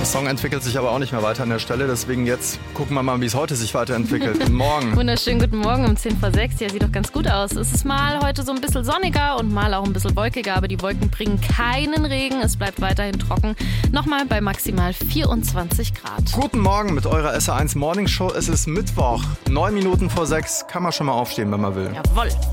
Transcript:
Der Song entwickelt sich aber auch nicht mehr weiter an der Stelle, deswegen jetzt gucken wir mal, wie es heute sich weiterentwickelt. Guten Morgen. Wunderschönen guten Morgen um 10 vor 6. Ja, sieht doch ganz gut aus. Es ist mal heute so ein bisschen sonniger und mal auch ein bisschen wolkiger, aber die Wolken bringen keinen Regen. Es bleibt weiterhin trocken. Nochmal bei maximal 24 Grad. Guten Morgen mit eurer SR1 Morning Show. Es ist Mittwoch, 9 Minuten vor 6. Kann man schon mal aufstehen, wenn man will. Jawohl.